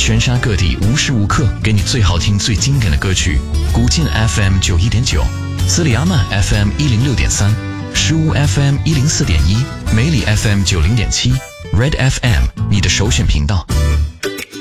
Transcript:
全沙各地无时无刻给你最好听最经典的歌曲。古晋 FM 91.9，斯里阿曼 FM 106.3，石屋 FM 104.1，梅里 FM 90.7，Red FM 你的首选频道。